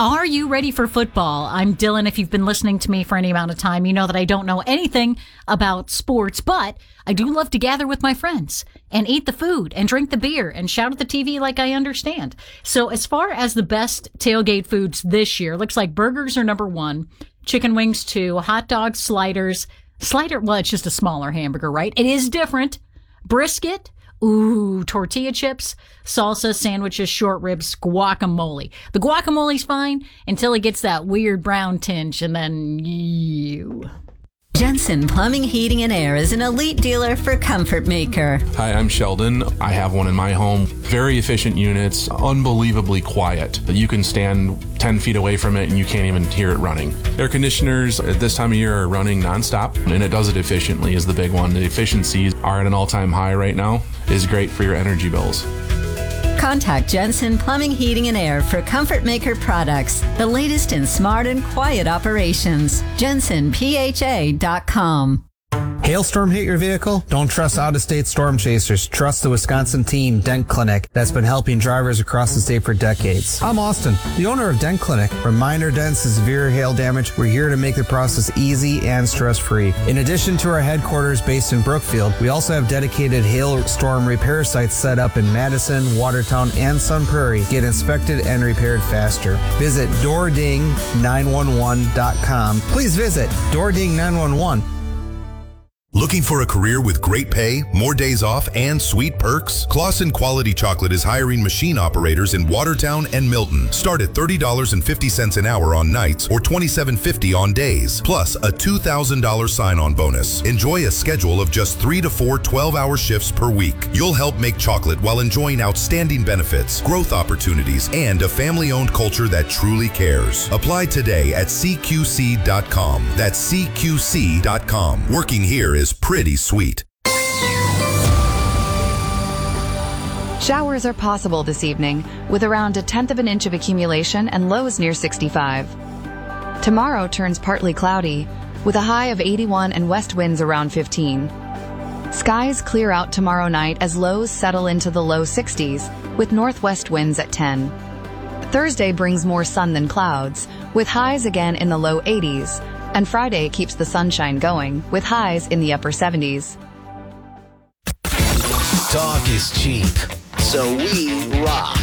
Are you ready for football? I'm Dylan. If you've been listening to me for any amount of time, you know that I don't know anything about sports, but I do love to gather with my friends and eat the food and drink the beer and shout at the TV like I understand. So as far as the best tailgate foods this year, looks like burgers are number 1, chicken wings 2, hot dogs, sliders. Well, it's just a smaller hamburger, right? It is different. Brisket. Ooh, tortilla chips, salsa, sandwiches, short ribs, guacamole. The guacamole's fine until it gets that weird brown tinge, and then you. Jensen Plumbing, Heating, and Air is an elite dealer for Comfort Maker. Hi, I'm Sheldon. I have one in my home. Very efficient units, unbelievably quiet. You can stand 10 feet away from it and you can't even hear it running. Air conditioners at this time of year are running nonstop, and it does it efficiently is the big one. The efficiencies are at an all-time high right now. It is great for your energy bills. Contact Jensen Plumbing, Heating, and Air for Comfort Maker products, the latest in smart and quiet operations. JensenPHA.com. Hailstorm hit your vehicle? Don't trust out-of-state storm chasers. Trust the Wisconsin team, Dent Clinic, that's been helping drivers across the state for decades. I'm Austin, the owner of Dent Clinic. From minor dents to severe hail damage, we're here to make the process easy and stress-free. In addition to our headquarters based in Brookfield, we also have dedicated hailstorm repair sites set up in Madison, Watertown, and Sun Prairie. Get inspected and repaired faster. Visit DoorDing911.com. Please visit DoorDing911. Looking for a career with great pay, more days off, and sweet perks? Claussen Quality Chocolate is hiring machine operators in Watertown and Milton. Start at $30.50 an hour on nights or $27.50 on days, plus a $2,000 sign-on bonus. Enjoy a schedule of just 3 to 4 12-hour shifts per week. You'll help make chocolate while enjoying outstanding benefits, growth opportunities, and a family-owned culture that truly cares. Apply today at CQC.com. That's CQC.com. Working here is pretty sweet. Showers are possible this evening, with around 1/10 of an inch of accumulation and lows near 65. Tomorrow turns partly cloudy, with a high of 81 and west winds around 15. Skies clear out tomorrow night as lows settle into the low 60s, with northwest winds at 10. Thursday brings more sun than clouds, with highs again in the low 80s, and Friday keeps the sunshine going, with highs in the upper 70s. Talk is cheap, so we rock.